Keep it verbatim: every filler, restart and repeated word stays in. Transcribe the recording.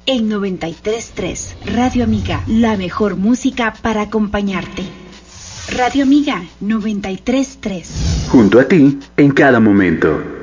En noventa y tres punto tres, Radio Amiga, la mejor música para acompañarte. Radio Amiga noventa y tres punto tres. Junto a ti en cada momento.